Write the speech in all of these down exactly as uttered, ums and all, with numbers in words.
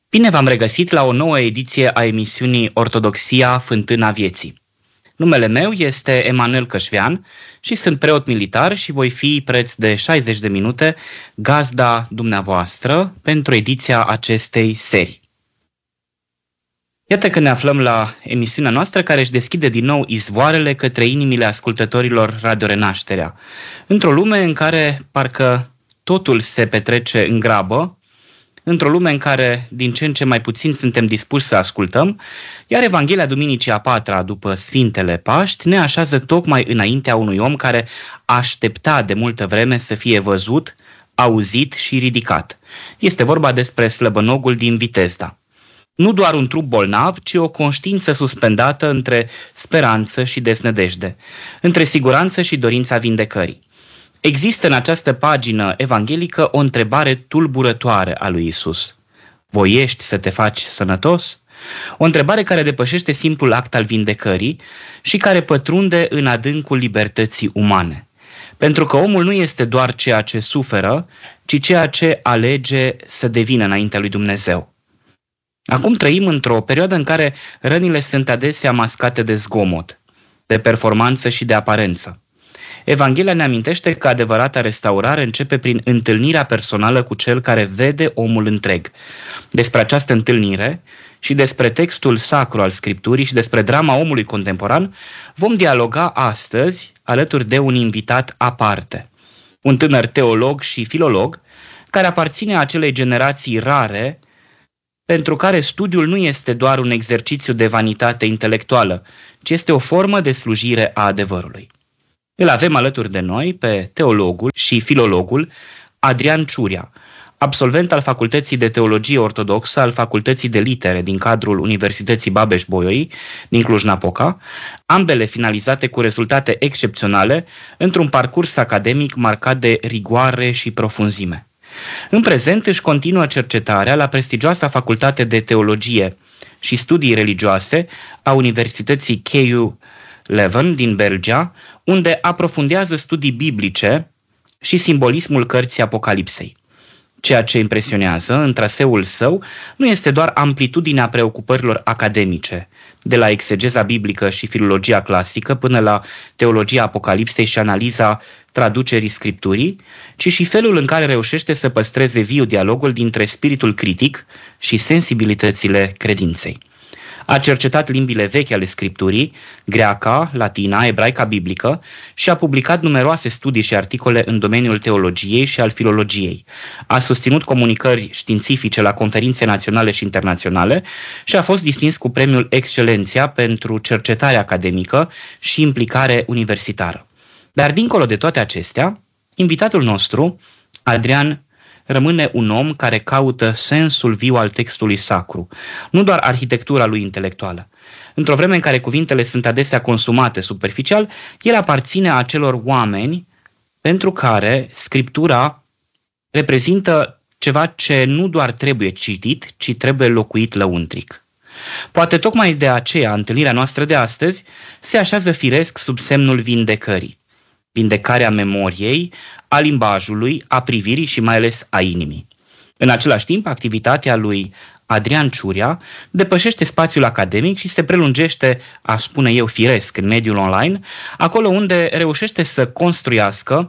Bine v-am regăsit la o nouă ediție a emisiunii Ortodoxia, Fântâna Vieții. Numele meu este Emanuel Cășvean și sunt preot militar și voi fi preț de șaizeci de minute gazda dumneavoastră pentru ediția acestei serii. Iată că ne aflăm la emisiunea noastră care își deschide din nou izvoarele către inimile ascultătorilor Radio Renașterea. Într-o lume în care parcă totul se petrece în grabă, într-o lume în care din ce în ce mai puțin suntem dispuși să ascultăm, iar Evanghelia Duminicii a patra după Sfintele Paști ne așează tocmai înaintea unui om care aștepta de multă vreme să fie văzut, auzit și ridicat. Este vorba despre slăbănogul din Vitezda. Nu doar un trup bolnav, ci o conștiință suspendată între speranță și deznădejde, între siguranță și dorința vindecării. Există în această pagină evanghelică o întrebare tulburătoare a lui Isus. Voiești să te faci sănătos? O întrebare care depășește simplul act al vindecării și care pătrunde în adâncul libertății umane. Pentru că omul nu este doar ceea ce suferă, ci ceea ce alege să devină înaintea lui Dumnezeu. Acum trăim într-o perioadă în care rănile sunt adesea mascate de zgomot, de performanță și de aparență. Evanghelia ne amintește că adevărata restaurare începe prin întâlnirea personală cu cel care vede omul întreg. Despre această întâlnire și despre textul sacru al Scripturii și despre drama omului contemporan vom dialoga astăzi alături de un invitat aparte, un tânăr teolog și filolog care aparține acelei generații rare pentru care studiul nu este doar un exercițiu de vanitate intelectuală, ci este o formă de slujire a adevărului. Îl avem alături de noi pe teologul și filologul Adrian Ciuria, absolvent al Facultății de Teologie Ortodoxă al Facultății de Litere din cadrul Universității Babeș-Bolyai din Cluj-Napoca, ambele finalizate cu rezultate excepționale într-un parcurs academic marcat de rigoare și profunzime. În prezent își continuă cercetarea la prestigioasa Facultate de Teologie și Studii Religioase a Universității K U Leuven din Belgia, unde aprofundează studii biblice și simbolismul cărții Apocalipsei. Ceea ce impresionează în traseul său nu este doar amplitudinea preocupărilor academice, de la exegeza biblică și filologia clasică până la teologia Apocalipsei și analiza traducerii Scripturii, ci și felul în care reușește să păstreze viu dialogul dintre spiritul critic și sensibilitățile credinței. A cercetat limbile vechi ale Scripturii, greaca, latina, ebraica biblică și a publicat numeroase studii și articole în domeniul teologiei și al filologiei. A susținut comunicări științifice la conferințe naționale și internaționale și a fost distins cu premiul Excelenția pentru cercetare academică și implicare universitară. Dar dincolo de toate acestea, invitatul nostru, Adrian, rămâne un om care caută sensul viu al textului sacru, nu doar arhitectura lui intelectuală. Într-o vreme în care cuvintele sunt adesea consumate superficial, el aparține acelor oameni pentru care Scriptura reprezintă ceva ce nu doar trebuie citit, ci trebuie locuit lăuntric. Poate tocmai de aceea întâlnirea noastră de astăzi se așează firesc sub semnul vindecării. Vindecarea memoriei, a limbajului, a privirii și mai ales a inimii. În același timp, activitatea lui Adrian Ciuria depășește spațiul academic și se prelungește, aș spune eu, firesc în mediul online, acolo unde reușește să construiască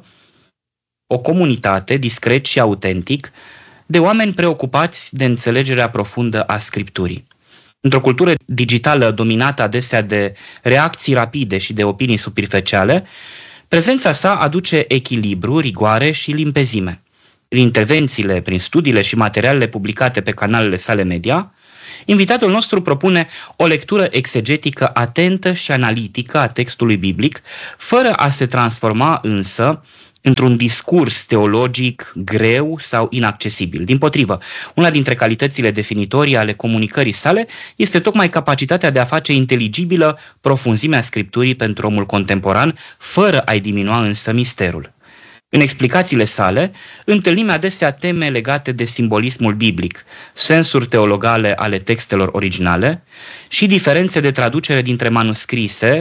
o comunitate discret și autentic de oameni preocupați de înțelegerea profundă a Scripturii. Într-o cultură digitală dominată adesea de reacții rapide și de opinii superficiale, prezența sa aduce echilibru, rigoare și limpezime. Prin intervențiile, prin studiile și materialele publicate pe canalele sale media, invitatul nostru propune o lectură exegetică atentă și analitică a textului biblic, fără a se transforma însă într-un discurs teologic greu sau inaccesibil. Dimpotrivă, una dintre calitățile definitorii ale comunicării sale este tocmai capacitatea de a face inteligibilă profunzimea Scripturii pentru omul contemporan, fără a-i diminua însă misterul. În explicațiile sale, întâlnim adesea teme legate de simbolismul biblic, sensuri teologale ale textelor originale și diferențe de traducere dintre manuscrise,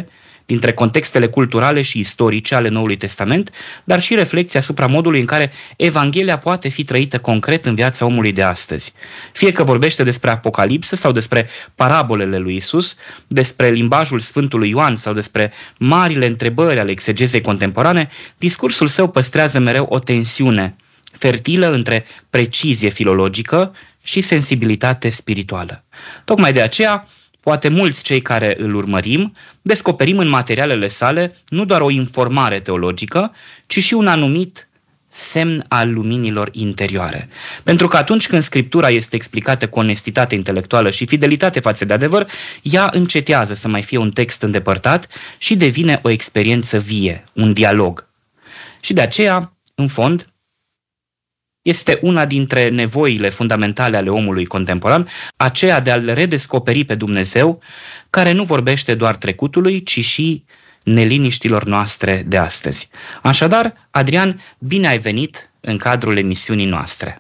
dintre contextele culturale și istorice ale Noului Testament, dar și reflexia asupra modului în care Evanghelia poate fi trăită concret în viața omului de astăzi. Fie că vorbește despre Apocalipsă sau despre parabolele lui Isus, despre limbajul Sfântului Ioan sau despre marile întrebări ale exegezei contemporane, discursul său păstrează mereu o tensiune fertilă între precizie filologică și sensibilitate spirituală. Tocmai de aceea, poate mulți cei care îl urmărim, descoperim în materialele sale nu doar o informare teologică, ci și un anumit semn al luminilor interioare. Pentru că atunci când Scriptura este explicată cu onestitate intelectuală și fidelitate față de adevăr, ea încetează să mai fie un text îndepărtat și devine o experiență vie, un dialog. Și de aceea, în fond, este una dintre nevoile fundamentale ale omului contemporan, aceea de a-L redescoperi pe Dumnezeu, care nu vorbește doar trecutului, ci și neliniștilor noastre de astăzi. Așadar, Adrian, bine ai venit în cadrul emisiunii noastre.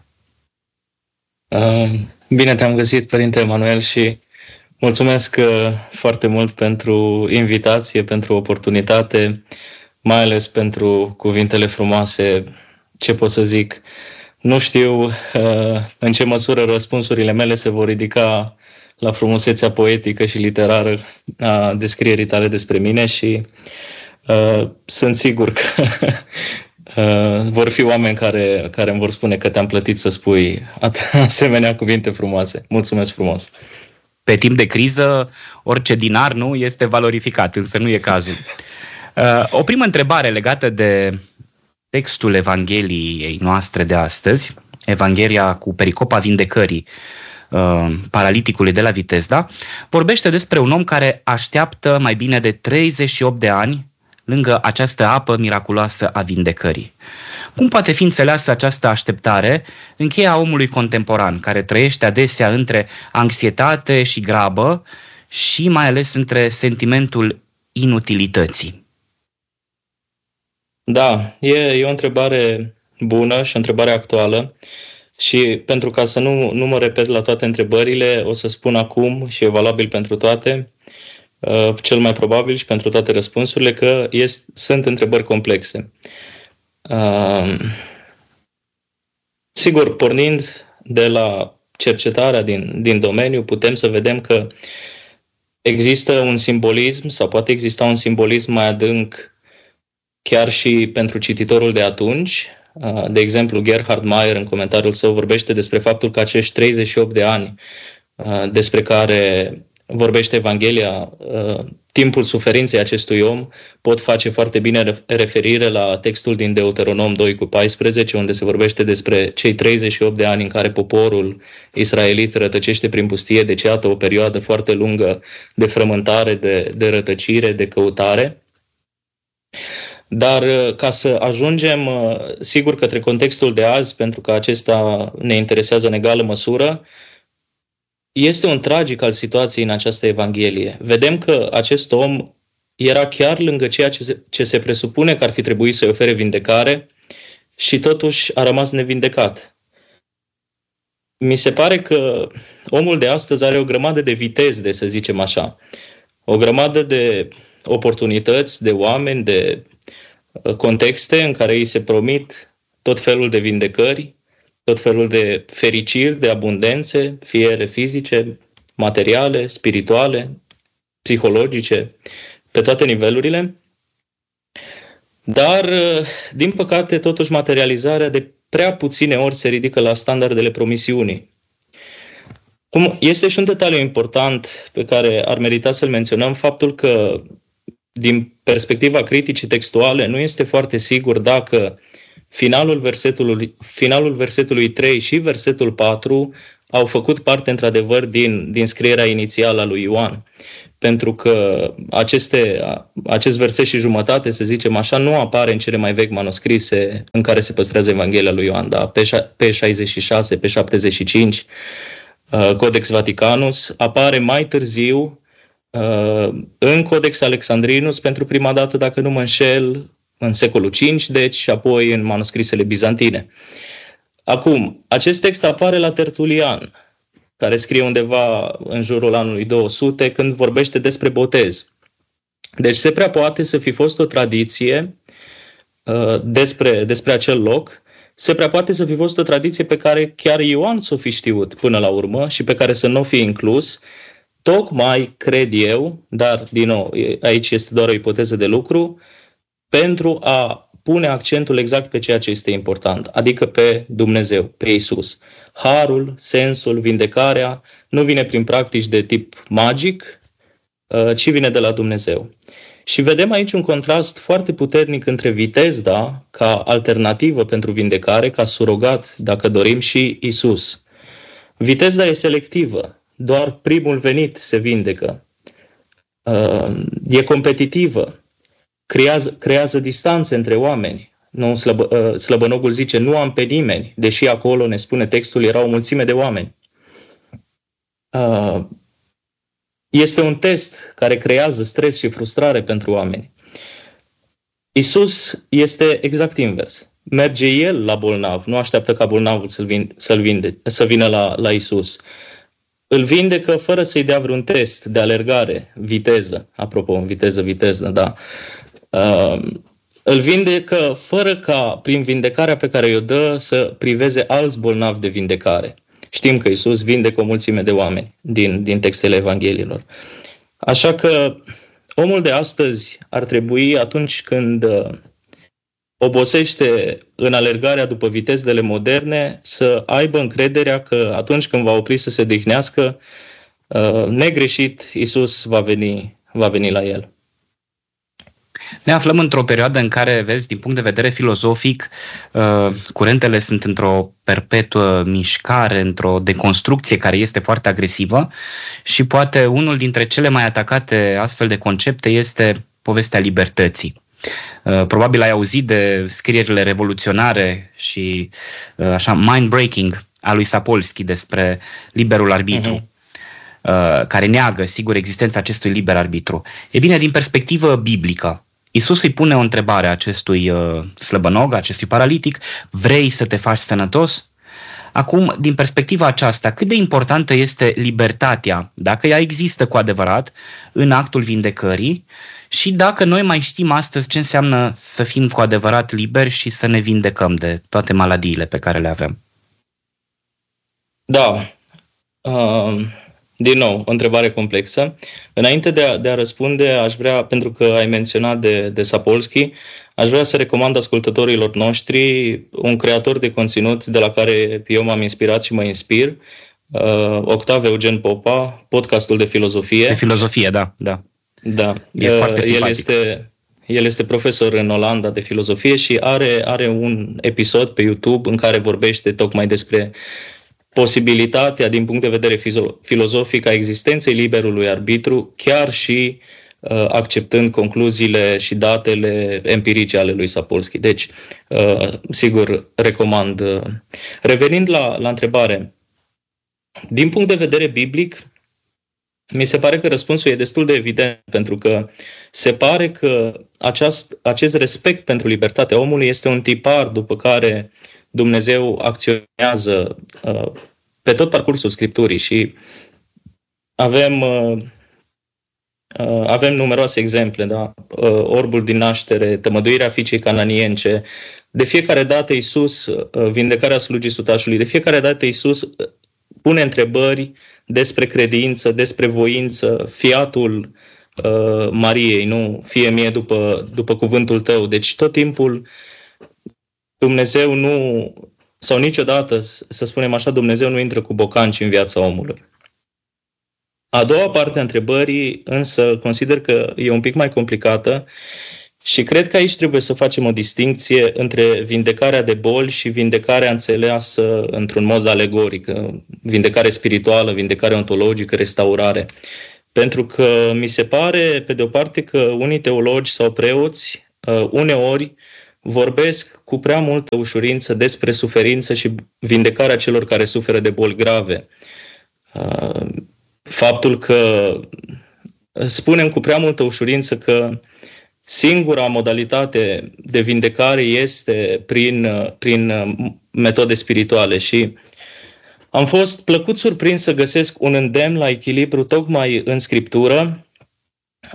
Bine te-am găsit, Părinte Emanuel, și mulțumesc foarte mult pentru invitație, pentru oportunitate, mai ales pentru cuvintele frumoase. Ce pot să zic? Nu știu uh, în ce măsură răspunsurile mele se vor ridica la frumusețea poetică și literară a descrierii tale despre mine și uh, sunt sigur că uh, vor fi oameni care, care îmi vor spune că te-am plătit să spui asemenea cuvinte frumoase. Mulțumesc frumos! Pe timp de criză, orice dinar nu este valorificat, însă nu e cazul. Uh, o primă întrebare legată de textul Evangheliei noastre de astăzi, Evanghelia cu pericopa vindecării uh, paraliticului de la Vitezda, vorbește despre un om care așteaptă mai bine de treizeci și opt de ani lângă această apă miraculoasă a vindecării. Cum poate fi înțeleasă această așteptare în cheia omului contemporan, care trăiește adesea între anxietate și grabă și mai ales între sentimentul inutilității? Da, e, e o întrebare bună și o întrebare actuală și pentru ca să nu, nu mă repet la toate întrebările, o să spun acum și e valabil pentru toate, uh, cel mai probabil și pentru toate răspunsurile, că este, sunt întrebări complexe. Uh, sigur, pornind de la cercetarea din, din domeniu, putem să vedem că există un simbolism sau poate exista un simbolism mai adânc chiar și pentru cititorul de atunci. De exemplu, Gerhard Meyer în comentariul său vorbește despre faptul că acești treizeci și opt de ani despre care vorbește Evanghelia, timpul suferinței acestui om, pot face foarte bine referire la textul din Deuteronom doi cu paisprezece, unde se vorbește despre cei treizeci și opt de ani în care poporul israelit rătăcește prin pustie, deci iată o perioadă foarte lungă de frământare, de, de rătăcire, de căutare. Dar ca să ajungem, sigur, către contextul de azi, pentru că acesta ne interesează în egală măsură, este un tragic al situației în această Evanghelie. Vedem că acest om era chiar lângă ceea ce se, ce se presupune că ar fi trebuit să-i ofere vindecare și totuși a rămas nevindecat. Mi se pare că omul de astăzi are o grămadă de viteze, să zicem așa, o grămadă de oportunități, de oameni, de contexte în care îi se promit tot felul de vindecări, tot felul de fericiri, de abundențe, fie ele fizice, materiale, spirituale, psihologice, pe toate nivelurile. Dar, din păcate, totuși materializarea de prea puține ori se ridică la standardele promisiunii. Cum este și un detaliu important pe care ar merita să-l menționăm, faptul că din perspectiva criticii textuale, nu este foarte sigur dacă finalul versetului, finalul versetului trei și versetul patru au făcut parte, într-adevăr, din, din scrierea inițială a lui Ioan. Pentru că aceste, acest verset și jumătate, să zicem așa, nu apare în cele mai vechi manuscrise în care se păstrează Evanghelia lui Ioan, da? Pe șaizeci și șase, pe șaptezeci și cinci, Codex Vaticanus, apare mai târziu în Codex Alexandrinus pentru prima dată, dacă nu mă înșel, în secolul cinci, deci, și apoi în manuscrisele bizantine. Acum, acest text apare la Tertulian, care scrie undeva în jurul anului două sute, când vorbește despre botez. Deci se prea poate să fi fost o tradiție uh, despre, despre acel loc, se prea poate să fi fost o tradiție pe care chiar Ioan s-o fi știut până la urmă și pe care să nu fie inclus, tocmai, cred eu, dar, din nou, aici este doar o ipoteză de lucru, pentru a pune accentul exact pe ceea ce este important, adică pe Dumnezeu, pe Iisus. Harul, sensul, vindecarea nu vine prin practici de tip magic, ci vine de la Dumnezeu. Și vedem aici un contrast foarte puternic între Vitezda, ca alternativă pentru vindecare, ca surogat, dacă dorim, și Iisus. Vitezda e selectivă, doar primul venit se vindecă. E competitivă, creează, creează distanțe între oameni. Nu, slăbă, slăbănogul zice, nu am pe nimeni, deși acolo, ne spune textul, era o mulțime de oameni. Este un test care creează stres și frustrare pentru oameni. Iisus este exact invers. Merge El la bolnav, nu așteaptă ca bolnavul să-l vinde, să-l vinde, să vină la, la Iisus. Îl vindecă fără să-i dea vreun test de alergare, viteză. Apropo, viteză, viteză, da. Uh, îl vindecă fără ca, prin vindecarea pe care i-o dă, să priveze alți bolnavi de vindecare. Știm că Iisus vindecă o mulțime de oameni din, din textele Evangheliilor. Așa că omul de astăzi ar trebui, atunci când obosește în alergarea după vitezele moderne, să aibă încrederea că atunci când va opri să se odihnească, negreșit, Iisus va veni, va veni la el. Ne aflăm într-o perioadă în care, vezi, din punct de vedere filozofic, curentele sunt într-o perpetuă mișcare, într-o deconstrucție care este foarte agresivă și poate unul dintre cele mai atacate astfel de concepte este povestea libertății. Probabil ai auzit de scrierile revoluționare și așa mind-breaking a lui Sapolsky despre liberul arbitru. Uh-huh. Care neagă, sigur, existența acestui liber arbitru. E bine, din perspectivă biblică, Iisus îi pune o întrebare acestui uh, slăbănog, acestui paralitic: vrei să te faci sănătos? Acum, din perspectiva aceasta, cât de importantă este libertatea, dacă ea există cu adevărat, în actul vindecării și dacă noi mai știm astăzi ce înseamnă să fim cu adevărat liberi și să ne vindecăm de toate maladiile pe care le avem? Da. Uh... Din nou, o întrebare complexă. Înainte de a, de a răspunde, aș vrea, pentru că ai menționat de, de Sapolsky, aș vrea să recomand ascultătorilor noștri un creator de conținut de la care eu m-am inspirat și mă inspir, uh, Octav Eugen Popa, podcastul de filozofie. De filozofie, da. da. da. E uh, foarte simpatic. El este, el este profesor în Olanda de filozofie și are, are un episod pe YouTube în care vorbește tocmai despre posibilitatea, din punct de vedere filozofic, a existenței liberului arbitru, chiar și uh, acceptând concluziile și datele empirice ale lui Sapolsky. Deci, uh, sigur, recomand. Uh. Revenind la, la întrebare, din punct de vedere biblic, mi se pare că răspunsul e destul de evident, pentru că se pare că aceast, acest respect pentru libertatea omului este un tipar după care Dumnezeu acționează uh, pe tot parcursul Scripturii și avem, uh, uh, avem numeroase exemple, da? uh, orbul din naștere, tămăduirea fiicei cananience, de fiecare dată Iisus, uh, vindecarea slugii sutașului, de fiecare dată Iisus uh, pune întrebări despre credință, despre voință, fiatul uh, Mariei, nu fie mie după, după cuvântul tău. Deci tot timpul Dumnezeu nu, sau niciodată, să spunem așa, Dumnezeu nu intră cu bocanci în viața omului. A doua parte a întrebării, însă, consider că e un pic mai complicată și cred că aici trebuie să facem o distincție între vindecarea de boli și vindecarea înțeleasă într-un mod alegoric, vindecare spirituală, vindecare ontologică, restaurare. Pentru că mi se pare, pe de o parte, că unii teologi sau preoți, uneori, vorbesc cu prea multă ușurință despre suferință și vindecarea celor care suferă de boli grave. Faptul că spunem cu prea multă ușurință că singura modalitate de vindecare este prin, prin metode spirituale și am fost plăcut surprins să găsesc un îndemn la echilibru tocmai în Scriptură,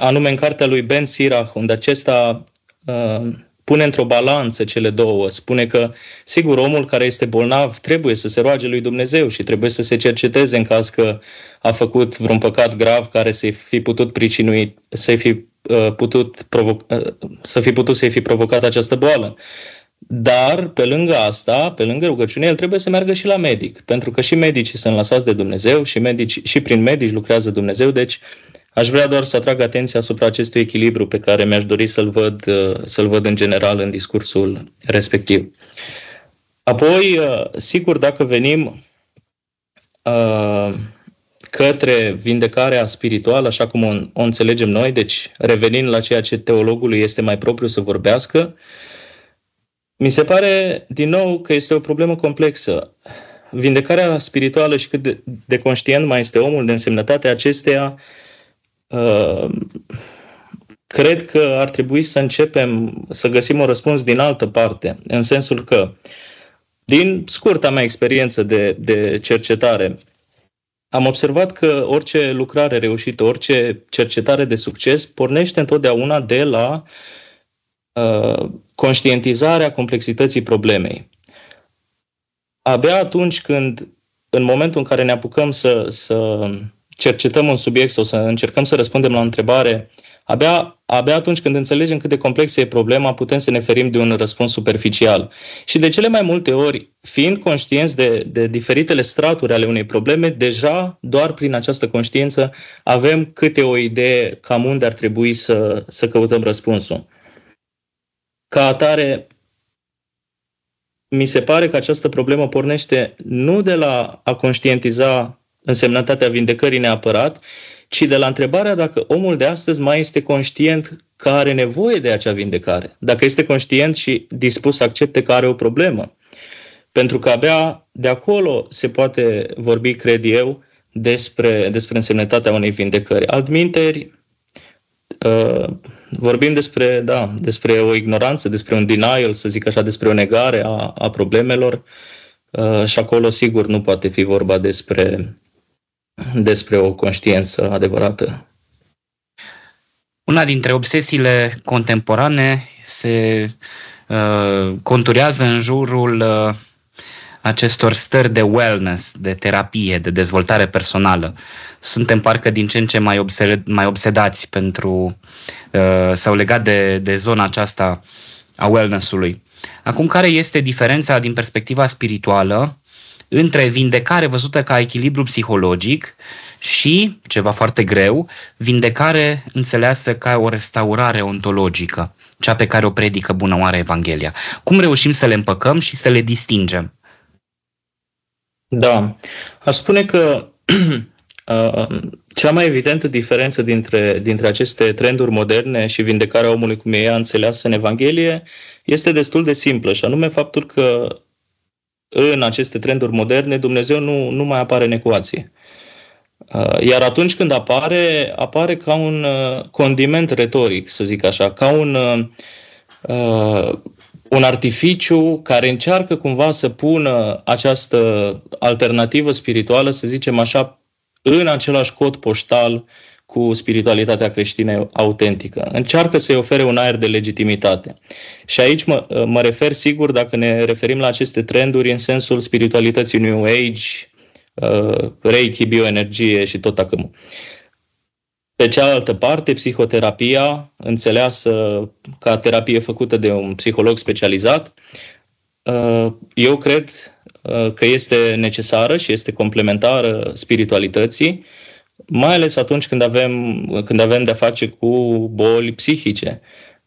anume în cartea lui Ben Sirach, unde acesta uh, pune într-o balanță cele două. Spune că, sigur, omul care este bolnav trebuie să se roage lui Dumnezeu și trebuie să se cerceteze în caz că a făcut vreun păcat grav care să fi putut pricinui, să fi uh, putut provoca, uh, să fi putut să fi provocat această boală. Dar, pe lângă asta, pe lângă rugăciune, el trebuie să meargă și la medic, pentru că și medicii sunt lăsați de Dumnezeu și, medici, și prin medici lucrează Dumnezeu, deci aș vrea doar să atrag atenția asupra acestui echilibru pe care mi-aș dori să-l văd, să-l văd în general în discursul respectiv. Apoi, sigur, dacă venim uh, către vindecarea spirituală, așa cum o, o înțelegem noi, deci revenind la ceea ce teologului este mai propriu să vorbească, mi se pare, din nou, că este o problemă complexă. Vindecarea spirituală și cât de, de conștient mai este omul de însemnătatea acesteia, uh, cred că ar trebui să începem să găsim un răspuns din altă parte, în sensul că, din scurta mea experiență de, de cercetare, am observat că orice lucrare reușită, orice cercetare de succes pornește întotdeauna de la uh, conștientizarea complexității problemei. Abia atunci când, în momentul în care ne apucăm să, să cercetăm un subiect sau să încercăm să răspundem la o întrebare, abia, abia atunci când înțelegem cât de complexă e problema, putem să ne ferim de un răspuns superficial. Și de cele mai multe ori, fiind conștienți de, de diferitele straturi ale unei probleme, deja, doar prin această conștiință, avem câte o idee cam unde ar trebui să, să căutăm răspunsul. Ca atare, mi se pare că această problemă pornește nu de la a conștientiza însemnătatea vindecării neapărat, ci de la întrebarea dacă omul de astăzi mai este conștient că are nevoie de acea vindecare, dacă este conștient și dispus să accepte că are o problemă. Pentru că abia de acolo se poate vorbi, cred eu, despre, despre însemnătatea unei vindecări. Altminteri, Uh, vorbim despre, da, despre o ignoranță, despre un denial, să zic așa, despre o negare a, a problemelor uh, și acolo, sigur, nu poate fi vorba despre, despre o conștiință adevărată. Una dintre obsesiile contemporane se uh, conturează în jurul uh, acestor stări de wellness, de terapie, de dezvoltare personală. Suntem parcă din ce în ce mai, obsed- mai obsedați pentru uh, sau legat de, de zona aceasta a wellness-ului. Acum, care este diferența din perspectiva spirituală între vindecare văzută ca echilibru psihologic și, ceva foarte greu, vindecare înțeleasă ca o restaurare ontologică, cea pe care o predică bună oară Evanghelia? Cum reușim să le împăcăm și să le distingem? Da, aș spune că uh, cea mai evidentă diferență dintre, dintre aceste trenduri moderne și vindecarea omului cum e ea înțeleasă în Evanghelie este destul de simplă, și anume faptul că în aceste trenduri moderne Dumnezeu nu, nu mai apare în ecuație. Uh, iar atunci când apare, apare ca un uh, condiment retoric, să zic așa, ca un... Uh, un artificiu care încearcă cumva să pună această alternativă spirituală, să zicem așa, în același cod poștal cu spiritualitatea creștină autentică. Încearcă să-i ofere un aer de legitimitate. Și aici mă, mă refer, sigur, dacă ne referim la aceste trenduri în sensul spiritualității New Age, uh, Reiki, bioenergie și tot acâmul. Pe cealaltă parte, psihoterapia, înțeleasă ca terapie făcută de un psiholog specializat, eu cred că este necesară și este complementară spiritualității, mai ales atunci când avem, când avem de-a face cu boli psihice.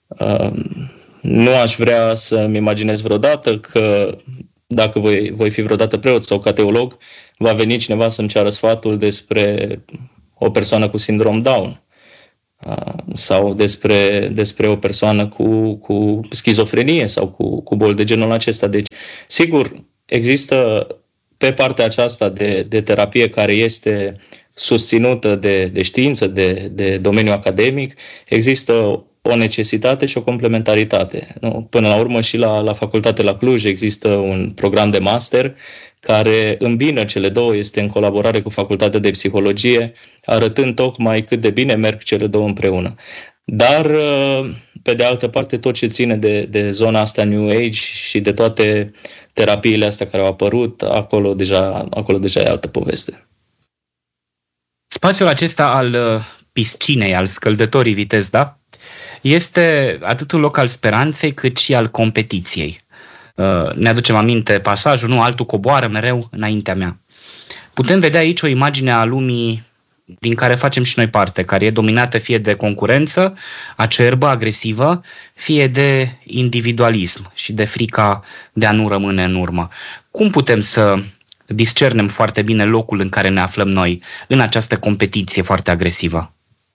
Nu aș vrea să-mi imaginez vreodată că dacă voi, voi fi vreodată preot sau ca teolog, va veni cineva să-mi ceară sfatul despre o persoană cu sindrom Down sau despre, despre o persoană cu, cu schizofrenie sau cu, cu boli de genul acesta. Deci, sigur, există pe partea aceasta de, de terapie care este susținută de, de știință, de, de domeniu academic, există o necesitate și o complementaritate. Nu? Până la urmă și la, la facultate la Cluj există un program de master care îmbină cele două, este în colaborare cu Facultatea de Psihologie, arătând tocmai cât de bine merg cele două împreună. Dar, pe de altă parte, tot ce ține de, de zona asta New Age și de toate terapiile astea care au apărut, acolo deja, acolo deja e altă poveste. Spațiul acesta al piscinei, al scăldătorii Vitezda, este atât un loc al speranței cât și al competiției. Ne aducem aminte pasajul, nu? Altul coboară mereu înaintea mea. Putem vedea aici o imagine a lumii din care facem și noi parte, care e dominată fie de concurență acerbă, agresivă, fie de individualism și de frica de a nu rămâne în urmă. Cum putem să discernem foarte bine locul în care ne aflăm noi în această competiție foarte agresivă?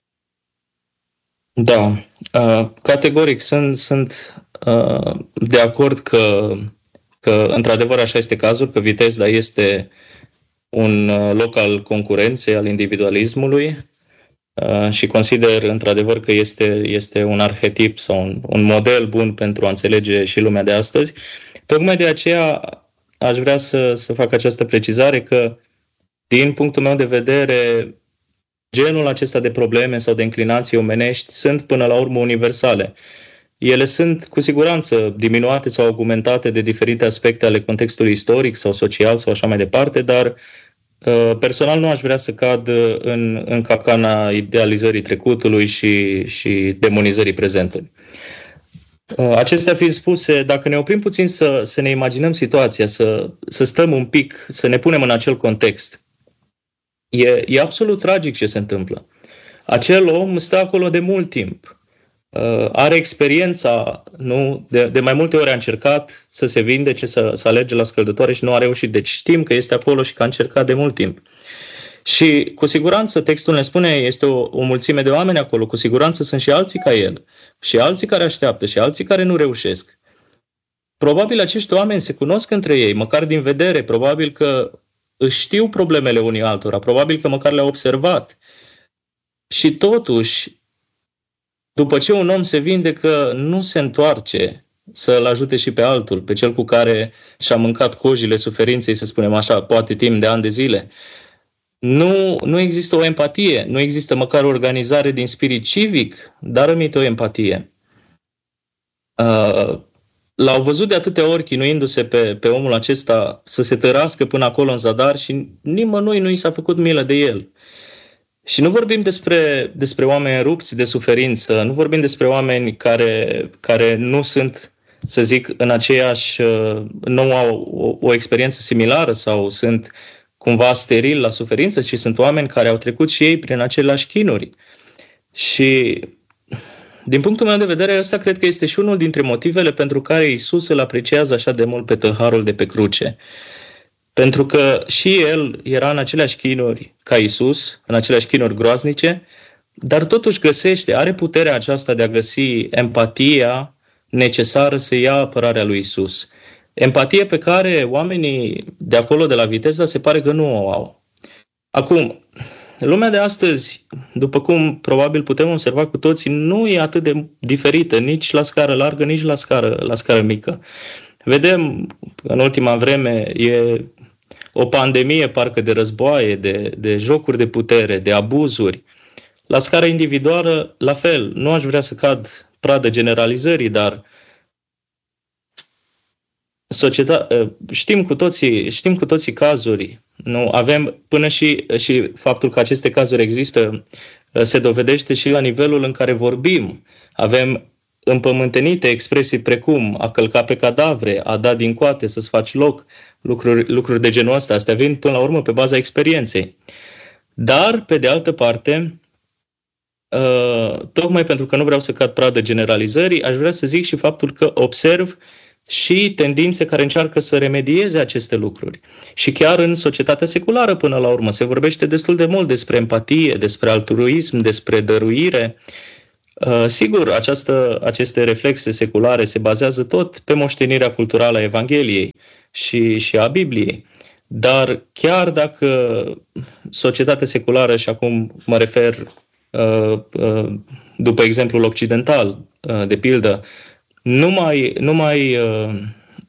Da, categoric sunt, sunt de acord că, că într-adevăr așa este cazul, că Vitezda este un loc al concurenței, al individualismului și consider într-adevăr că este, este un arhetip sau un, un model bun pentru a înțelege și lumea de astăzi. Tocmai de aceea aș vrea să, să fac această precizare că, din punctul meu de vedere, genul acesta de probleme sau de inclinații omenești sunt până la urmă universale. Ele sunt cu siguranță diminuate sau augmentate de diferite aspecte ale contextului istoric sau social sau așa mai departe, dar personal nu aș vrea să cad în, în capcana idealizării trecutului și, și demonizării prezentului. Acestea fiind spuse, dacă ne oprim puțin să, să ne imaginăm situația, să, să stăm un pic, să ne punem în acel context, e, e absolut tragic ce se întâmplă. Acel om stă acolo de mult timp. Uh, are experiența, nu? De, de mai multe ori a încercat să se vindece, să, să alerge la scăldătoare și nu a reușit. Deci știm că este acolo și că a încercat de mult timp. Și cu siguranță, textul ne spune, este o, o mulțime de oameni acolo, cu siguranță sunt și alții ca el, și alții care așteaptă, și alții care nu reușesc. Probabil acești oameni se cunosc între ei, măcar din vedere, probabil că își știu problemele unii altora, probabil că măcar le-au observat. Și totuși, după ce un om se vindecă, nu se întoarce să-l ajute și pe altul, pe cel cu care și-a mâncat cojile suferinței, să spunem așa, poate timp de ani de zile. Nu, nu există o empatie, nu există măcar o organizare din spirit civic, dar rămite o empatie. Uh, l-au văzut de atâtea ori chinuindu-se pe, pe omul acesta să se tărască până acolo în zadar și nimănui nu i s-a făcut milă de el. Și nu vorbim despre, despre oameni rupți de suferință, nu vorbim despre oameni care, care nu sunt, să zic, în aceeași, nu au o, o experiență similară sau sunt cumva sterili la suferință, ci sunt oameni care au trecut și ei prin aceleași chinuri. Și din punctul meu de vedere, ăsta cred că este și unul dintre motivele pentru care Iisus îl apreciază așa de mult pe tâlharul de pe cruce. Pentru că și el era în aceleași chinuri ca Iisus, în aceleași chinuri groaznice, dar totuși găsește, are puterea aceasta de a găsi empatia necesară să ia apărarea lui Iisus. Empatie pe care oamenii de acolo, de la Vitezda, se pare că nu o au. Acum, lumea de astăzi, după cum probabil putem observa cu toții, nu e atât de diferită, nici la scară largă, nici la scară, la scară mică. Vedem, în ultima vreme, e o pandemie parcă de războaie, de, de jocuri de putere, de abuzuri. La scară individuală, la fel, nu aș vrea să cad pradă generalizării, dar societate, știm cu toții, știm cu toții cazuri. Nu? Avem până și, și faptul că aceste cazuri există se dovedește și la nivelul în care vorbim. Avem împământenite expresii precum a călca pe cadavre, a da din coate, să-ți faci loc, lucruri, lucruri de genul ăsta. Astea vin până la urmă pe baza experienței. Dar, pe de altă parte, uh, tocmai pentru că nu vreau să cad pradă generalizării, aș vrea să zic și faptul că observ și tendințe care încearcă să remedieze aceste lucruri. Și chiar în societatea seculară, până la urmă, se vorbește destul de mult despre empatie, despre altruism, despre dăruire. Uh, sigur, această, aceste reflexe seculare se bazează tot pe moștenirea culturală a Evangheliei și, și a Bibliei. Dar chiar dacă societatea seculară, și acum mă refer uh, uh, după exemplul occidental, uh, de pildă, nu mai, nu mai uh,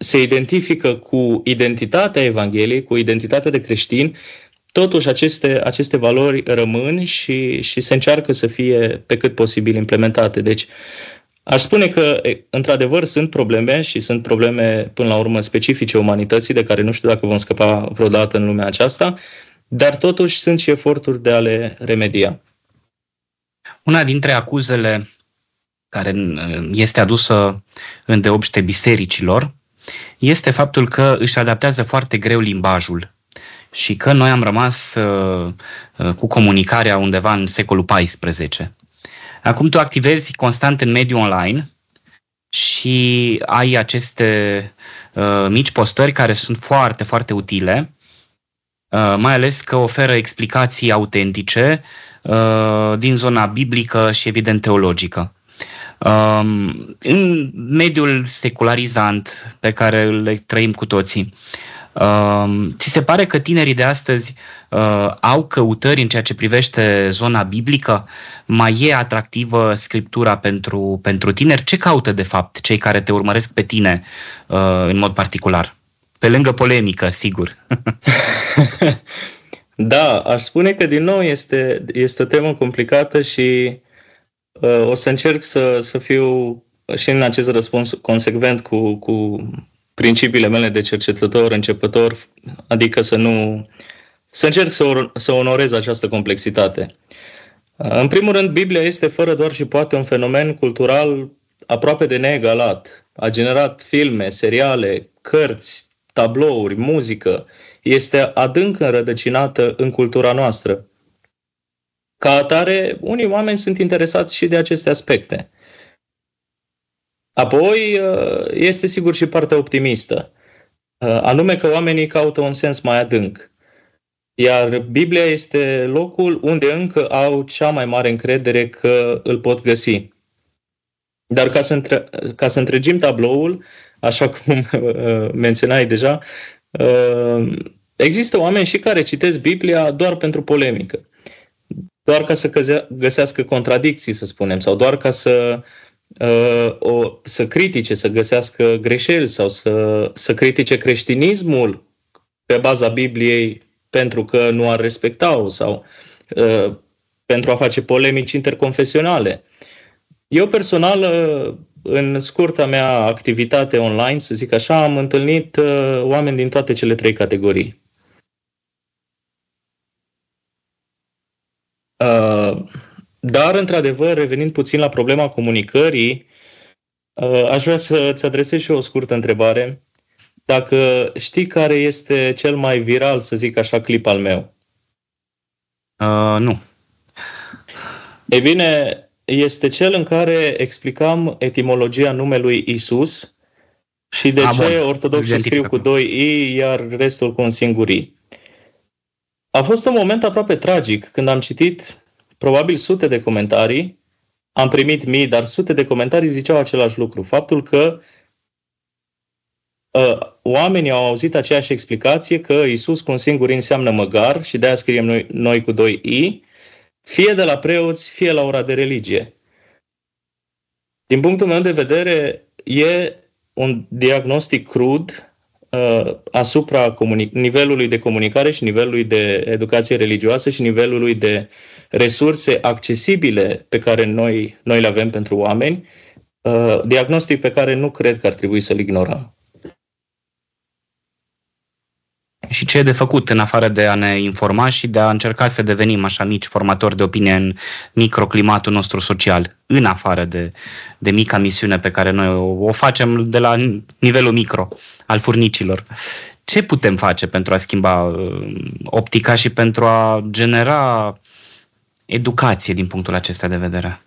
se identifică cu identitatea Evangheliei, cu identitatea de creștin, totuși aceste, aceste valori rămân și, și se încearcă să fie pe cât posibil implementate. Deci, aș spune că, într-adevăr, sunt probleme și sunt probleme, până la urmă, specifice umanității, de care nu știu dacă vom scăpa vreodată în lumea aceasta, dar totuși sunt și eforturi de a le remedia. Una dintre acuzele care este adusă îndeopște bisericilor este faptul că își adaptează foarte greu limbajul și că noi am rămas uh, cu comunicarea undeva în secolul paisprezece. Acum tu activezi constant în mediul online și ai aceste uh, mici postări care sunt foarte, foarte utile, uh, mai ales că oferă explicații autentice uh, din zona biblică și evident teologică. Uh, în mediul secularizant pe care le trăim cu toții, Uh, ți se pare că tinerii de astăzi uh, au căutări în ceea ce privește zona biblică? Mai e atractivă Scriptura pentru, pentru tineri? Ce caută de fapt cei care te urmăresc pe tine uh, în mod particular? Pe lângă polemică, sigur. Da, aș spune că din nou este, este o temă complicată și uh, o să încerc să, să fiu și în acest răspuns consecvent cu... cu principiile mele de cercetător, începător, adică să nu să încerc să, or, să onorez această complexitate. În primul rând, Biblia este fără doar și poate un fenomen cultural aproape de neegalat. A generat filme, seriale, cărți, tablouri, muzică. Este adânc înrădăcinată în cultura noastră. Ca atare, unii oameni sunt interesați și de aceste aspecte. Apoi, este sigur și partea optimistă, anume că oamenii caută un sens mai adânc. Iar Biblia este locul unde încă au cea mai mare încredere că îl pot găsi. Dar ca să, între... ca să întregim tabloul, așa cum menționai deja, există oameni și care citesc Biblia doar pentru polemică, doar ca să găsească contradicții, să spunem, sau doar ca să Uh, o, să critique, să găsească greșeli sau să, să critique creștinismul pe baza Bibliei pentru că nu ar respecta-o sau uh, pentru a face polemici interconfesionale. Eu personal, uh, în scurta mea activitate online, să zic așa, am întâlnit uh, oameni din toate cele trei categorii. Uh, Dar, într-adevăr, revenind puțin la problema comunicării, aș vrea să-ți adresez și o scurtă întrebare. Dacă știi care este cel mai viral, să zic așa, clip al meu? Uh, nu. Ei bine, este cel în care explicam etimologia numelui Isus și de A, ce bun. ortodoxii scriu cu doi I, iar restul cu un singur I. A fost un moment aproape tragic când am citit probabil sute de comentarii, am primit mii, dar sute de comentarii ziceau același lucru. Faptul că uh, oamenii au auzit aceeași explicație că Isus cu un singur I înseamnă măgar și de-aia scriem noi, noi cu doi I, fie de la preoți, fie la ora de religie. Din punctul meu de vedere, e un diagnostic crud uh, asupra comuni- nivelului de comunicare și nivelului de educație religioasă și nivelului de resurse accesibile pe care noi, noi le avem pentru oameni, uh, diagnostic pe care nu cred că ar trebui să-l ignorăm. Și ce e de făcut în afară de a ne informa și de a încerca să devenim așa mici formatori de opinie în microclimatul nostru social, în afară de, de mica misiune pe care noi o, o facem de la nivelul micro al furnicilor? Ce putem face pentru a schimba uh, optica și pentru a genera educație din punctul acesta de vedere?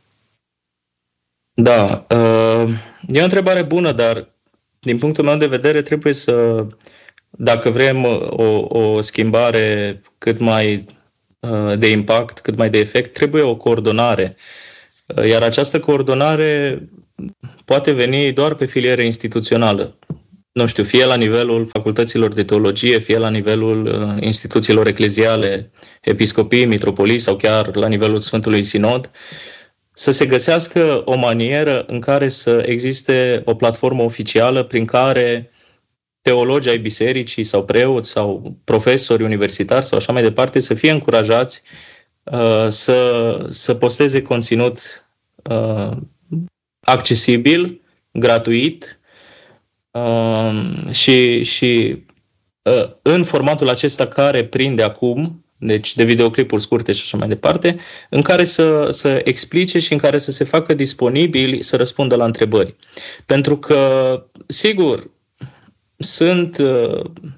Da, e o întrebare bună, dar din punctul meu de vedere trebuie să, dacă vrem o, o schimbare cât mai de impact, cât mai de efect, trebuie o coordonare. Iar această coordonare poate veni doar pe filieră instituțională. Nu știu, fie la nivelul facultăților de teologie, fie la nivelul uh, instituțiilor ecleziale, episcopii, mitropolii sau chiar la nivelul Sfântului Sinod, să se găsească o manieră în care să existe o platformă oficială prin care teologi ai bisericii sau preoți sau profesori universitari sau așa mai departe să fie încurajați uh, să, să posteze conținut uh, accesibil, gratuit uh, și, și uh, în formatul acesta care prinde acum, deci de videoclipuri scurte și așa mai departe, în care să, să explice și în care să se facă disponibili să răspundă la întrebări. Pentru că, sigur, sunt uh,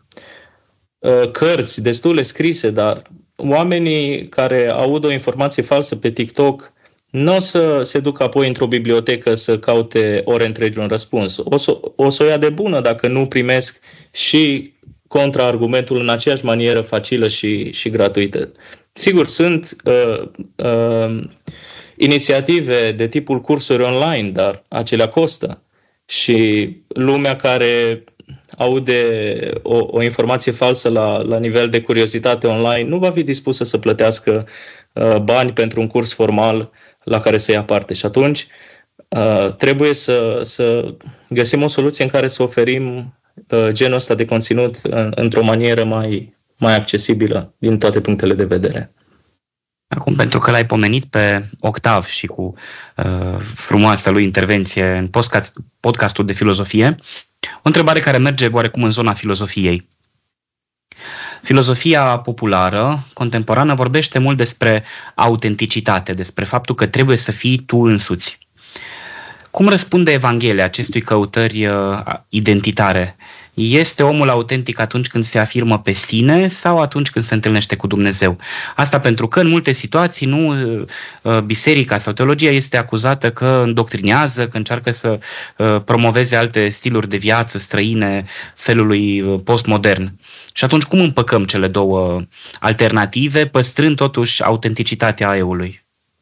uh, cărți destule scrise, dar oamenii care aud o informație falsă pe TikTok nu o să se ducă apoi într-o bibliotecă să caute ore întregi un răspuns. O să o, să o ia de bună dacă nu primesc și contraargumentul în aceeași manieră facilă și, și gratuită. Sigur, sunt uh, uh, inițiative de tipul cursuri online, dar acelea costă. Și lumea care aude o, o informație falsă la, la nivel de curiozitate online nu va fi dispusă să plătească uh, bani pentru un curs formal la care să ia parte. Și atunci uh, trebuie să, să găsim o soluție în care să oferim uh, genul ăsta de conținut în, într-o manieră mai, mai accesibilă din toate punctele de vedere. Acum, pentru că l-ai pomenit pe Octav și cu uh, frumoasa lui intervenție în podcast, podcastul de filozofie, o întrebare care merge oarecum în zona filozofiei. Filozofia populară, contemporană, vorbește mult despre autenticitate, despre faptul că trebuie să fii tu însuți. Cum răspunde Evanghelia acestui căutări uh, identitare? Este omul autentic atunci când se afirmă pe sine sau atunci când se întâlnește cu Dumnezeu? Asta pentru că în multe situații nu biserica sau teologia este acuzată că îndoctrinează, că încearcă să promoveze alte stiluri de viață străine felului postmodern. Și atunci cum împăcăm cele două alternative, păstrând totuși autenticitatea eului?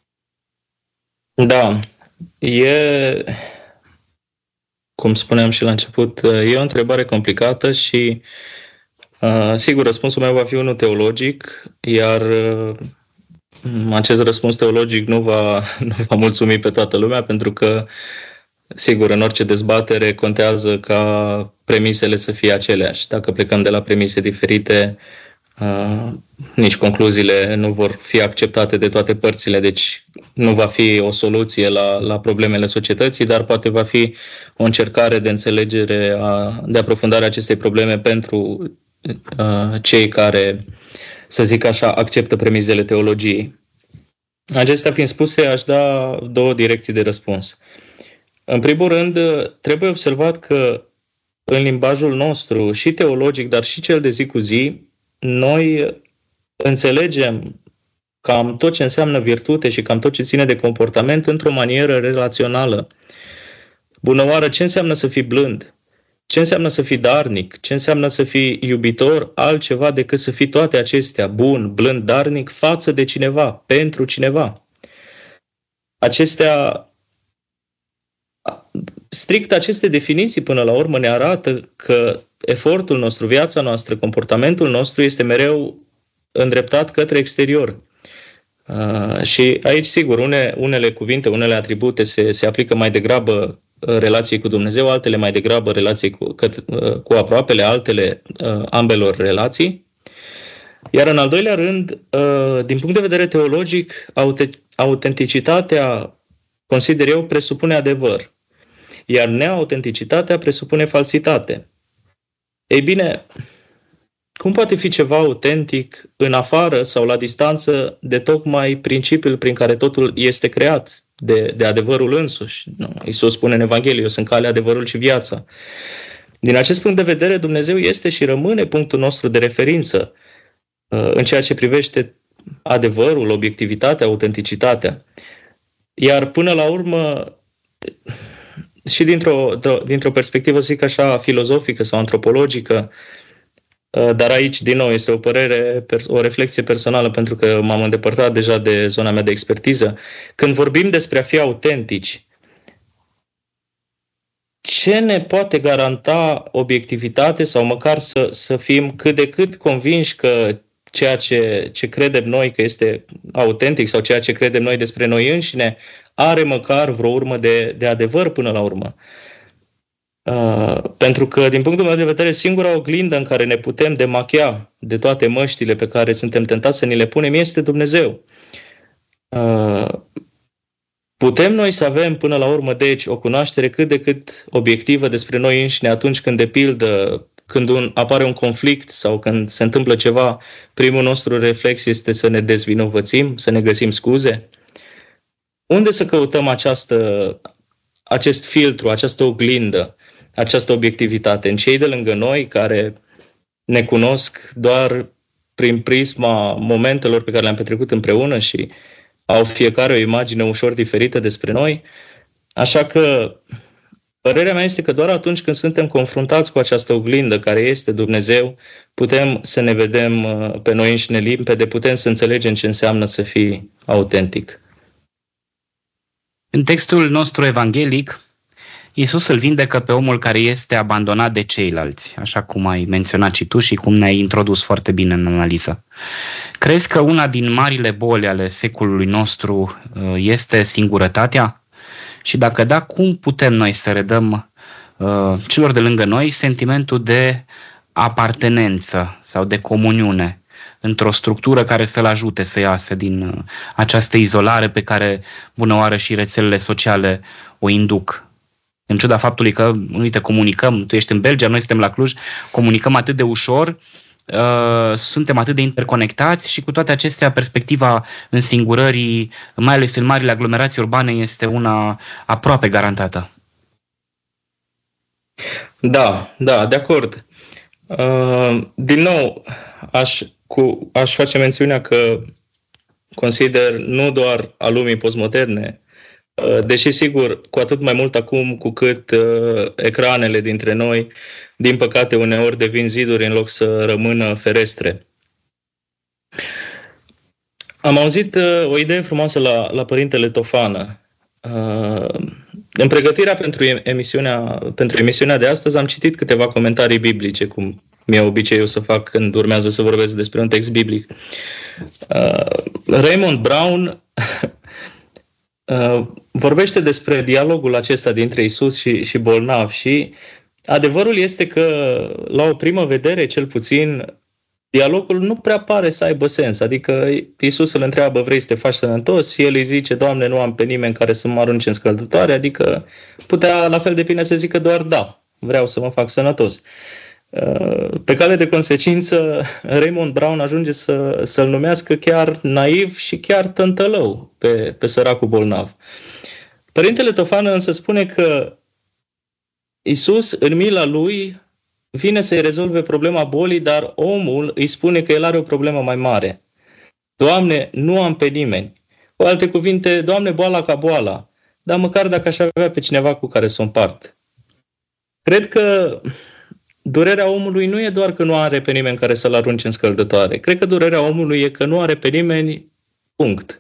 Da, e... Cum spuneam și la început, e o întrebare complicată și, uh, sigur, răspunsul meu va fi unul teologic, iar uh, acest răspuns teologic nu va, nu va mulțumi pe toată lumea, pentru că, sigur, în orice dezbatere contează ca premisele să fie aceleași. Dacă plecăm de la premise diferite, uh, nici concluziile nu vor fi acceptate de toate părțile, deci nu va fi o soluție la, la problemele societății, dar poate va fi o încercare de înțelegere, a, de aprofundare a acestei probleme pentru uh, cei care, să zic așa, acceptă premisele teologiei. Acestea fiind spuse, aș da două direcții de răspuns. În primul rând, trebuie observat că în limbajul nostru, și teologic, dar și cel de zi cu zi, noi înțelegem cam tot ce înseamnă virtute și cam tot ce ține de comportament într-o manieră relațională. Bună oară, ce înseamnă să fii blând? Ce înseamnă să fii darnic? Ce înseamnă să fii iubitor? Altceva decât să fii toate acestea, bun, blând, darnic, față de cineva, pentru cineva. Acestea, strict aceste definiții până la urmă ne arată că efortul nostru, viața noastră, comportamentul nostru este mereu îndreptat către exterior. Uh, și aici, sigur, une, unele cuvinte, unele atribute se, se aplică mai degrabă relației cu Dumnezeu, altele mai degrabă relației cu, cât, uh, cu aproapele, altele uh, ambelor relații. Iar în al doilea rând, uh, din punct de vedere teologic, autenticitatea, consider eu, presupune adevăr, iar neautenticitatea presupune falsitate. Ei bine, cum poate fi ceva autentic în afară sau la distanță de tocmai principiul prin care totul este creat, de, de adevărul însuși? Iisus spune în Evanghelie, eu sunt calea, adevărul și viața. Din acest punct de vedere, Dumnezeu este și rămâne punctul nostru de referință în ceea ce privește adevărul, obiectivitatea, autenticitatea. Iar până la urmă, și dintr-o, dintr-o perspectivă, zic așa, filozofică sau antropologică, dar aici, din nou, este o părere, o reflexie personală, pentru că m-am îndepărtat deja de zona mea de expertiză. Când vorbim despre a fi autentici, ce ne poate garanta obiectivitate sau măcar să, să fim cât de cât convinși că ceea ce, ce credem noi că este autentic sau ceea ce credem noi despre noi înșine are măcar vreo urmă de, de adevăr până la urmă? Uh, pentru că, din punctul meu de vedere, singura oglindă în care ne putem demachea de toate măștile pe care suntem tentați să ni le punem este Dumnezeu. Uh, putem noi să avem, până la urmă, deci, o cunoaștere cât de cât obiectivă despre noi înșine atunci când, de pildă, când un, apare un conflict sau când se întâmplă ceva, primul nostru reflex este să ne dezvinovățim, să ne găsim scuze? Unde să căutăm această, acest filtru, această oglindă, această obiectivitate? În cei de lângă noi care ne cunosc doar prin prisma momentelor pe care le-am petrecut împreună și au fiecare o imagine ușor diferită despre noi? Așa că părerea mea este că doar atunci când suntem confruntați cu această oglindă care este Dumnezeu, putem să ne vedem pe noi înșine limpede, putem să înțelegem ce înseamnă să fii autentic. În textul nostru evanghelic, Iisus îl vindecă pe omul care este abandonat de ceilalți, așa cum ai menționat și tu și cum ne-ai introdus foarte bine în analiză. Crezi că una din marile boli ale secolului nostru este singurătatea? Și dacă da, cum putem noi să redăm uh, celor de lângă noi sentimentul de apartenență sau de comuniune într-o structură care să-l ajute să iasă din uh, această izolare pe care bună oară și rețelele sociale o induc? În ciuda faptului că, uite, comunicăm, tu ești în Belgia, noi suntem la Cluj, comunicăm atât de ușor, uh, suntem atât de interconectați și cu toate acestea perspectiva însingurării, mai ales în marile aglomerații urbane, este una aproape garantată. Da, da, de acord. Uh, din nou, aș, cu, aș face mențiunea că consider nu doar a lumii postmoderne, deși, sigur, cu atât mai mult acum cu cât uh, ecranele dintre noi, din păcate, uneori devin ziduri în loc să rămână ferestre. Am auzit uh, o idee frumoasă la, la Părintele Tofană. Uh, în pregătirea pentru emisiunea, pentru emisiunea de astăzi am citit câteva comentarii biblice, cum mi-e obiceiul să fac când urmează să vorbesc despre un text biblic. Uh, Raymond Brown Uh, vorbește despre dialogul acesta dintre Iisus și, și bolnav și adevărul este că, la o primă vedere, cel puțin, dialogul nu prea pare să aibă sens. Adică Iisus îl întreabă, vrei să te faci sănătos? Și el îi zice, Doamne, nu am pe nimeni care să mă arunce în scăldătoare, adică putea la fel de bine să zică doar da, vreau să mă fac sănătos. Pe cale de consecință, Raymond Brown ajunge să, să-l numească chiar naiv și chiar tântălău pe, pe săracul bolnav. Părintele Tofană însă spune că Iisus, în mila lui, vine să-i rezolve problema bolii, dar omul îi spune că el are o problemă mai mare. Doamne, nu am pe nimeni. Cu alte cuvinte, Doamne, boala ca boala, dar măcar dacă aș avea pe cineva cu care să o împart. Cred că durerea omului nu e doar că nu are pe nimeni care să-l arunce în scăldătoare. Cred că durerea omului e că nu are pe nimeni, punct.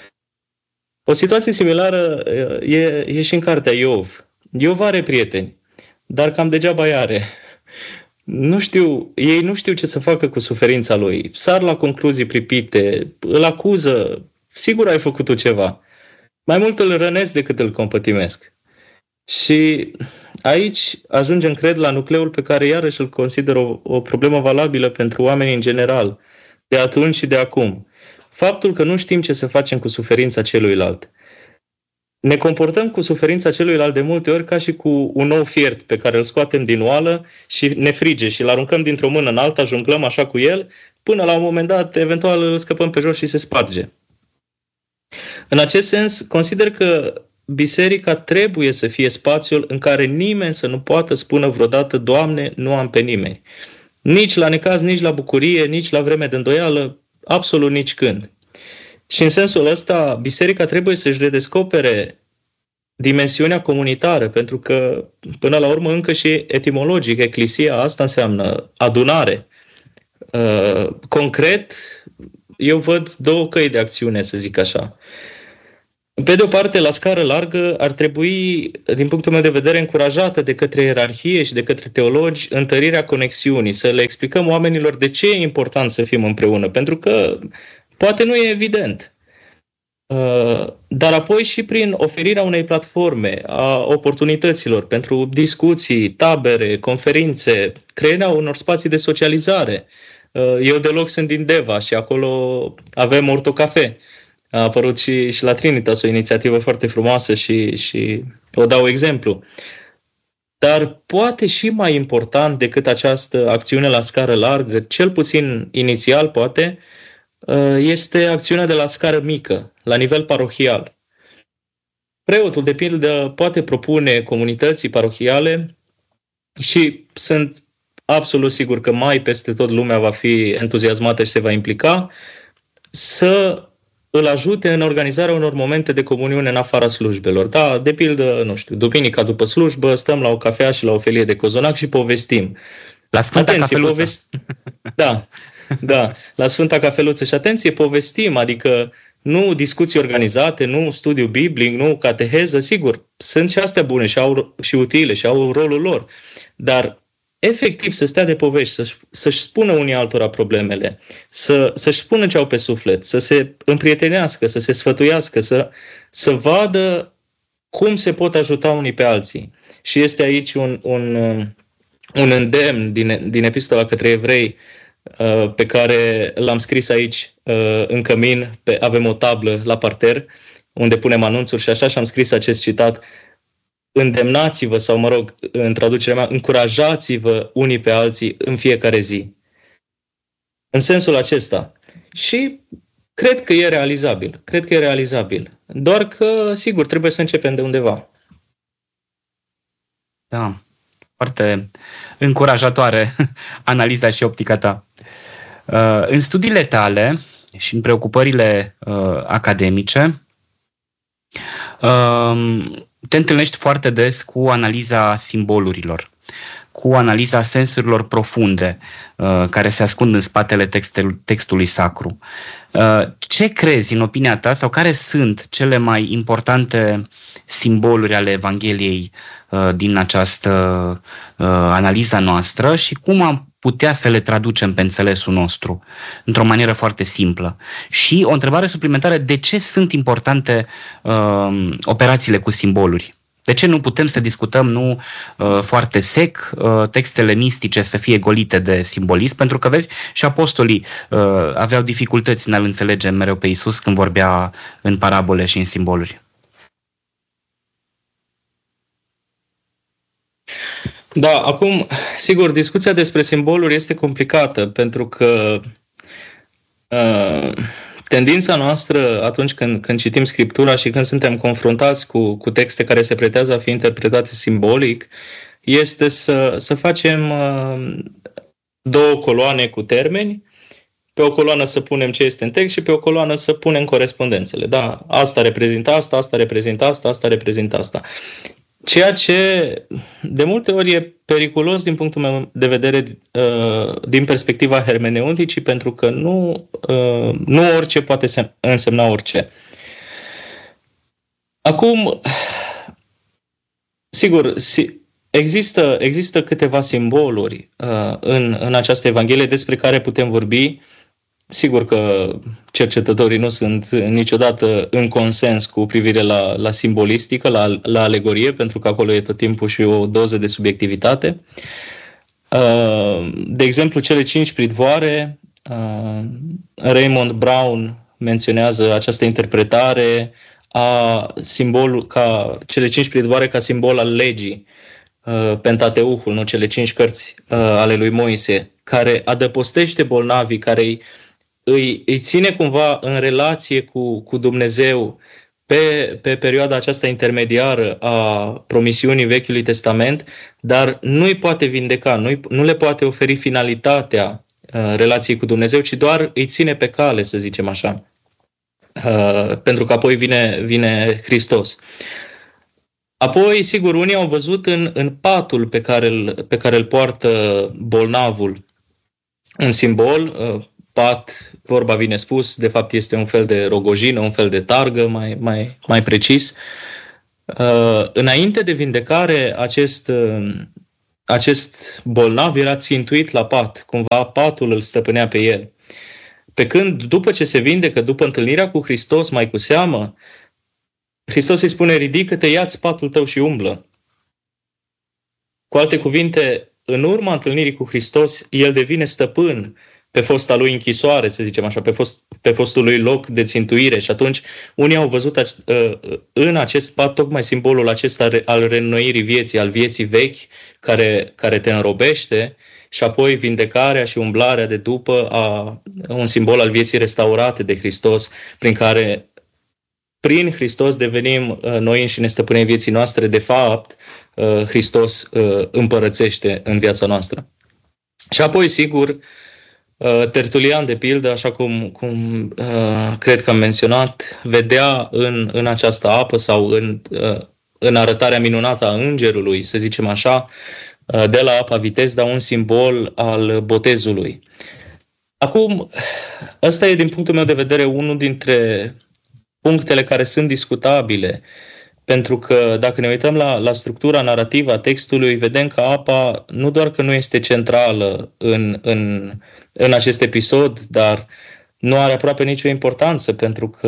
O situație similară e, e și în cartea Iov. Iov are prieteni, dar cam degeaba îi are. Nu știu, ei nu știu ce să facă cu suferința lui. Sar la concluzii pripite, îl acuză, sigur ai făcut tu ceva. Mai mult îl rănesc decât îl compătimesc. Și aici ajungem, cred, la nucleul pe care iarăși îl consider o, o problemă valabilă pentru oamenii în general, de atunci și de acum. Faptul că nu știm ce să facem cu suferința celuilalt. Ne comportăm cu suferința celuilalt de multe ori ca și cu un nou fiert pe care îl scoatem din oală și ne frige și îl aruncăm dintr-o mână în alta, jonglăm așa cu el, până la un moment dat, eventual, îl scăpăm pe jos și se sparge. În acest sens, consider că biserica trebuie să fie spațiul în care nimeni să nu poată spune vreodată, Doamne, nu am pe nimeni. Nici la necaz, nici la bucurie, nici la vreme de îndoială, absolut nici când. Și în sensul ăsta, biserica trebuie să-și redescopere dimensiunea comunitară, pentru că, până la urmă, încă și etimologic, eclesia, asta înseamnă adunare. Concret, eu văd două căi de acțiune, să zic așa. Pe de o parte, la scară largă, ar trebui, din punctul meu de vedere, încurajată de către ierarhie și de către teologi întărirea conexiunii, să le explicăm oamenilor de ce e important să fim împreună, pentru că poate nu e evident. dar apoi și prin oferirea unei platforme a oportunităților pentru discuții, tabere, conferințe, crearea unor spații de socializare. Eu deloc sunt din Deva și acolo avem Ortocafe. A apărut și, și la Trinitas o inițiativă foarte frumoasă și, și o dau exemplu. Dar poate și mai important decât această acțiune la scară largă, cel puțin inițial poate, este acțiunea de la scară mică, la nivel parohial. Preotul, de pildă, poate propune comunității parohiale și sunt absolut sigur că mai peste tot lumea va fi entuziasmată și se va implica, să îl ajute în organizarea unor momente de comuniune în afara slujbelor. Da, de pildă, nu știu, duminica după slujbă, stăm la o cafea și la o felie de cozonac și povestim. La Sfânta Atenție, Cafeluță. Povest... Da, da, la Sfânta Cafeluță. Și atenție, povestim, adică nu discuții organizate, nu studiu biblic, nu cateheză, sigur, sunt și astea bune și, au, și utile și au rolul lor, dar efectiv să stea de povești, să-și, să-și spună unii altora problemele, să, să-și spună ce au pe suflet, să se împrietenească, să se sfătuiască, să, să vadă cum se pot ajuta unii pe alții. Și este aici un, un, un îndemn din, din epistola către evrei pe care l-am scris aici în cămin, pe, avem o tablă la parter unde punem anunțuri și așa, și am scris acest citat: îndemnați-vă, sau mă rog, în traducerea mea, încurajați-vă unii pe alții în fiecare zi. În sensul acesta. Și cred că e realizabil. Cred că e realizabil. Doar că, sigur, trebuie să începem de undeva. Da, foarte încurajatoare analiza și optica ta. În studiile tale și în preocupările academice, te întâlnești foarte des cu analiza simbolurilor, cu analiza sensurilor profunde uh, care se ascund în spatele textel, textului sacru. Uh, ce crezi, în opinia ta, sau care sunt cele mai importante simboluri ale Evangheliei uh, din această uh, analiză noastră și cum am putea să le traducem pe înțelesul nostru într-o manieră foarte simplă? Și o întrebare suplimentară: de ce sunt importante uh, operațiile cu simboluri? De ce nu putem să discutăm nu uh, foarte sec uh, textele mistice să fie golite de simbolism? Pentru că, vezi, și apostolii uh, aveau dificultăți în a-L înțelege mereu pe Iisus când vorbea în parabole și în simboluri. Da, acum, sigur, discuția despre simboluri este complicată, pentru că uh, tendința noastră atunci când, când citim Scriptura și când suntem confruntați cu, cu texte care se pretează a fi interpretate simbolic, este să, să facem uh, două coloane cu termeni, pe o coloană să punem ce este în text și pe o coloană să punem corespondențele. Da, asta reprezintă asta, asta reprezintă asta, asta reprezintă asta. Ceea ce de multe ori e periculos din punctul meu de vedere din perspectiva hermeneuticii, pentru că nu, nu orice poate însemna orice. Acum, sigur, există, există câteva simboluri în, în această Evanghelie despre care putem vorbi. Sigur că cercetătorii nu sunt niciodată în consens cu privire la, la simbolistică, la, la alegorie, pentru că acolo e tot timpul și o doză de subiectivitate. De exemplu, cele cinci pridvoare, Raymond Brown menționează această interpretare a simbolul, ca cele cinci pridvoare ca simbol al legii, Pentateuhul, nu, cele cinci cărți ale lui Moise, care adăpostește bolnavii, care îi Îi, îi ține cumva în relație cu, cu Dumnezeu pe, pe perioada aceasta intermediară a promisiunii Vechiului Testament, dar nu îi poate vindeca, nu, nu le poate oferi finalitatea uh, relației cu Dumnezeu, ci doar îi ține pe cale, să zicem așa, uh, pentru că apoi vine, vine Hristos. Apoi, sigur, unii au văzut în, în patul pe care, îl, pe care îl poartă bolnavul un simbol. uh, Pat, vorba bine spus, de fapt este un fel de rogojină, un fel de targă, mai, mai, mai precis. Uh, înainte de vindecare, acest, uh, acest bolnav era țintuit la pat, cumva patul îl stăpânea pe el. Pe când după ce se vindecă, după întâlnirea cu Hristos, mai cu seamă, Hristos îi spune, ridică-te, ia-ți patul tău și umblă. Cu alte cuvinte, în urma întâlnirii cu Hristos, el devine stăpân pe fosta lui închisoare, să zicem așa, pe, fost, pe fostul lui loc de țintuire. Și atunci unii au văzut în acest pat tocmai simbolul acesta al reînnoirii vieții, al vieții vechi, care, care te înrobește, și apoi vindecarea și umblarea de după, a, un simbol al vieții restaurate de Hristos, prin care prin Hristos devenim noi înșine stăpânii vieții noastre. De fapt, Hristos împărățește în viața noastră. Și apoi, sigur, Tertulian, de pildă, așa cum, cum uh, cred că am menționat, vedea în, în această apă sau în, uh, în arătarea minunată a îngerului, să zicem așa, uh, de la apa Vitesda, un simbol al botezului. Acum, ăsta e, din punctul meu de vedere, unul dintre punctele care sunt discutabile, pentru că dacă ne uităm la, la structura narrativă a textului, vedem că apa nu doar că nu este centrală în, în, în acest episod, dar nu are aproape nicio importanță, pentru că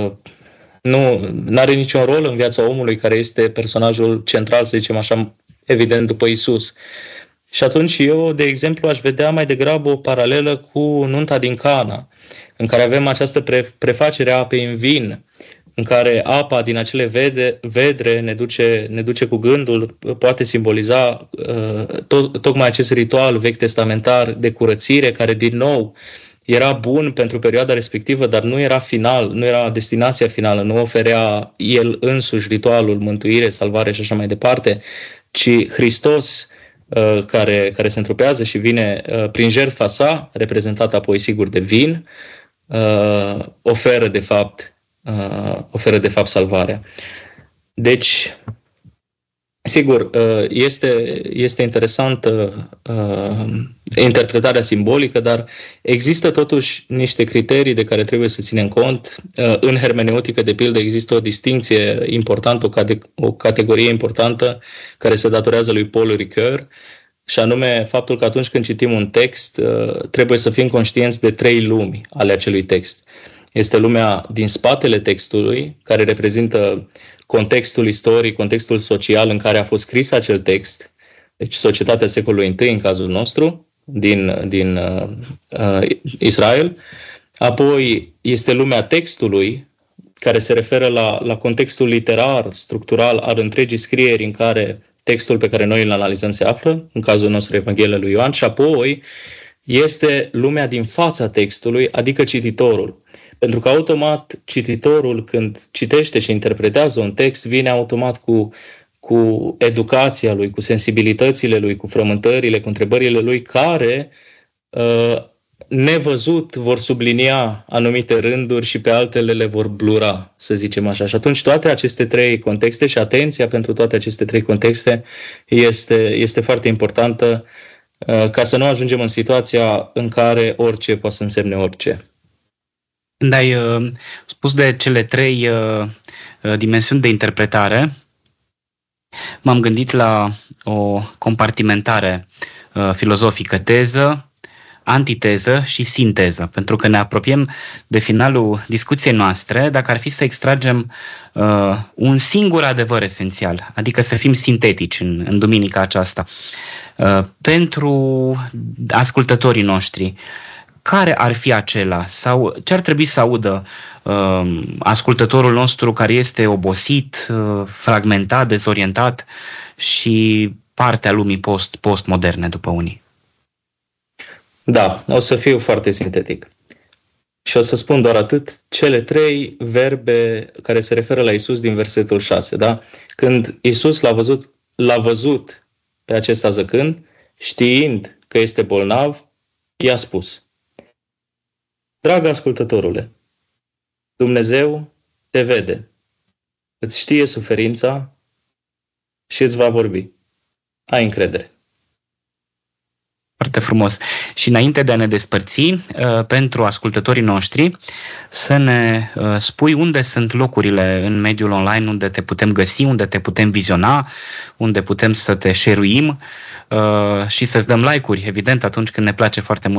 nu are niciun rol în viața omului care este personajul central, să zicem așa, evident după Isus. Și atunci eu, de exemplu, aș vedea mai degrabă o paralelă cu nunta din Cana, în care avem această pre- prefacere a apei în vin, în care apa din acele vede, vedre ne duce, ne duce cu gândul, poate simboliza uh, tot, tocmai acest ritual vechi testamentar de curățire, care din nou era bun pentru perioada respectivă, dar nu era final, nu era destinația finală, nu oferea el însuși ritualul, mântuire, salvare și așa mai departe, ci Hristos, uh, care, care se întrupează și vine uh, prin jertfa sa, reprezentată apoi sigur de vin, uh, oferă de fapt Uh, oferă de fapt salvarea. Deci, sigur, uh, este, este interesantă uh, interpretarea simbolică, dar există totuși niște criterii de care trebuie să ținem cont. Uh, în hermeneutică, de pildă, există o distinție importantă, o, cate- o categorie importantă care se datorează lui Paul Ricoeur, și anume faptul că atunci când citim un text, uh, trebuie să fim conștienți de trei lumi ale acelui text. Este lumea din spatele textului, care reprezintă contextul istoric, contextul social în care a fost scris acel text, deci societatea secolului întâi în cazul nostru, din, din uh, uh, Israel. Apoi este lumea textului, care se referă la, la contextul literar, structural al întregii scrieri în care textul pe care noi îl analizăm se află, în cazul nostru Evanghelia lui Ioan, și apoi este lumea din fața textului, adică cititorul. Pentru că automat cititorul, când citește și interpretează un text, vine automat cu, cu educația lui, cu sensibilitățile lui, cu frământările, cu întrebările lui, care, nevăzut, vor sublinia anumite rânduri și pe altele le vor blura, să zicem așa. Și atunci toate aceste trei contexte și atenția pentru toate aceste trei contexte este, este foarte importantă, ca să nu ajungem în situația în care orice poate să însemne orice. Când ai uh, spus de cele trei uh, dimensiuni de interpretare, m-am gândit la o compartimentare uh, filozofică: teză, antiteză și sinteză, pentru că ne apropiem de finalul discuției noastre. Dacă ar fi să extragem uh, un singur adevăr esențial, adică să fim sintetici în, în duminica aceasta, uh, pentru ascultătorii noștri, care ar fi acela? Sau ce ar trebui să audă uh, ascultătorul nostru care este obosit, uh, fragmentat, dezorientat și partea lumii post, postmoderne după unii? Da, o să fiu foarte sintetic. Și o să spun doar atât, cele trei verbe care se referă la Isus din versetul șase. Da? Când Isus l-a văzut, l-a văzut pe acesta zăcând, știind că este bolnav, i-a spus: dragă ascultătorule, Dumnezeu te vede, îți știe suferința și îți va vorbi. Ai încredere. Foarte frumos. Și înainte de a ne despărți, pentru ascultătorii noștri, să ne spui unde sunt locurile în mediul online unde te putem găsi, unde te putem viziona, unde putem să te share-uim și să-ți dăm like-uri, evident, atunci când ne place foarte mult